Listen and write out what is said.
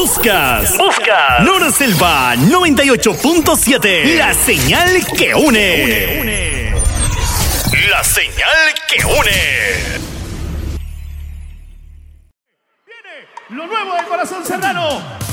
Buscas Nora Selva 98.7. La señal que une. La señal que une. Viene lo nuevo de Corazón Serrano.